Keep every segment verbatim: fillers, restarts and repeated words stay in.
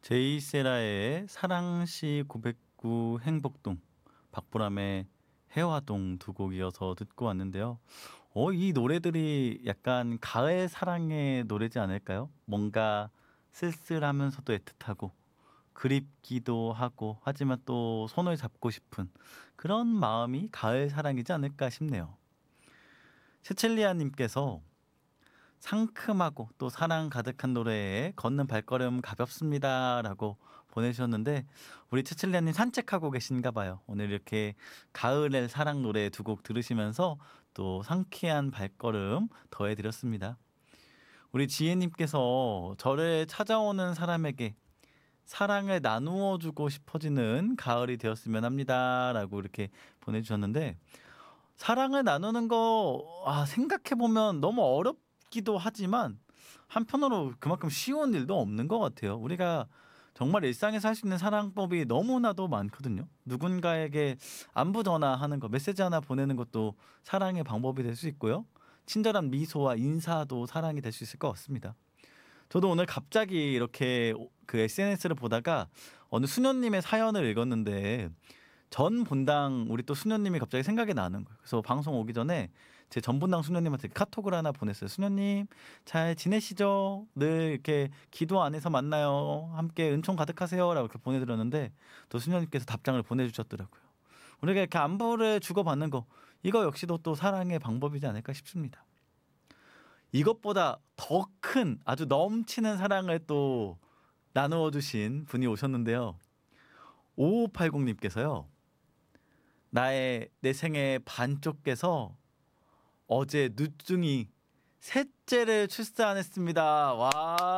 제이세라의 사랑시 고백구 행복동, 박보람의 해화동 두 곡 이어서 듣고 왔는데요. 어 이 노래들이 약간 가을 사랑의 노래지 않을까요? 뭔가 쓸쓸하면서도 애틋하고 그립기도 하고 하지만 또 손을 잡고 싶은 그런 마음이 가을 사랑이지 않을까 싶네요. 세첼리아 님께서 상큼하고 또 사랑 가득한 노래에 걷는 발걸음 가볍습니다라고 보내주셨는데 우리 채칠리아님 산책하고 계신가 봐요. 오늘 이렇게 가을의 사랑 노래 두 곡 들으시면서 또 상쾌한 발걸음 더해드렸습니다. 우리 지혜님께서 저를 찾아오는 사람에게 사랑을 나누어 주고 싶어지는 가을이 되었으면 합니다라고 이렇게 보내주셨는데 사랑을 나누는 거 아 생각해 보면 너무 어렵기도 하지만 한편으로 그만큼 쉬운 일도 없는 것 같아요. 우리가 정말 일상에서 할 수 있는 사랑법이 너무나도 많거든요. 누군가에게 안부 전화하는 거, 메시지 하나 보내는 것도 사랑의 방법이 될 수 있고요. 친절한 미소와 인사도 사랑이 될 수 있을 것 같습니다. 저도 오늘 갑자기 이렇게 오 그 에스엔에스를 보다가 어느 수녀님의 사연을 읽었는데 전 본당 우리 또 수녀님이 갑자기 생각이 나는 거예요. 그래서 방송 오기 전에 제 전 본당 수녀님한테 카톡을 하나 보냈어요. "수녀님 잘 지내시죠? 늘 이렇게 기도 안에서 만나요. 함께 은총 가득하세요."라고 이렇게 보내드렸는데 또 수녀님께서 답장을 보내주셨더라고요. 우리가 이렇게 안부를 주고받는 거 이거 역시도 또 사랑의 방법이지 않을까 싶습니다. 이것보다 더 큰 아주 넘치는 사랑을 또 나누어 주신 분이 오셨는데요. 오오팔공 님께서요. 나의 내 생의 반쪽 깨서 어제 늦둥이 셋째를 출산했습니다. 와.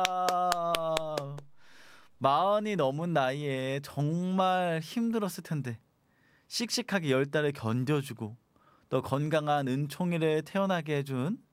마흔이 넘은 나이에 정말 힘들었을 텐데 씩씩하게 열 달을 견뎌주고 또 건강한 은총이를 태어나게 해준